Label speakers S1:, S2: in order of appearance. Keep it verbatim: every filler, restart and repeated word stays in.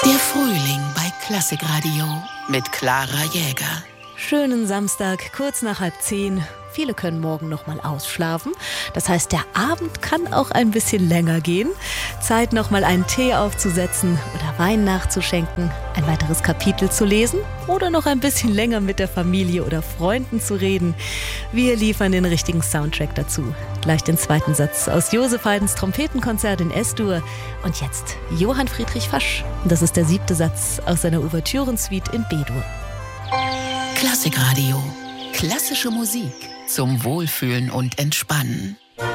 S1: Der Frühling bei Klassikradio mit Clara Jäger.
S2: Schönen Samstag, kurz nach halb zehn. Viele können morgen noch mal ausschlafen. Das heißt, der Abend kann auch ein bisschen länger gehen. Zeit, noch mal einen Tee aufzusetzen oder Wein nachzuschenken, ein weiteres Kapitel zu lesen oder noch ein bisschen länger mit der Familie oder Freunden zu reden. Wir liefern den richtigen Soundtrack dazu. Gleich den zweiten Satz aus Joseph Haydns Trompetenkonzert in S-Dur. Und jetzt Johann Friedrich Fasch. Das ist der siebte Satz aus seiner Ouvertürensuite in B-Dur.
S1: Klassikradio. Klassische Musik zum Wohlfühlen und Entspannen.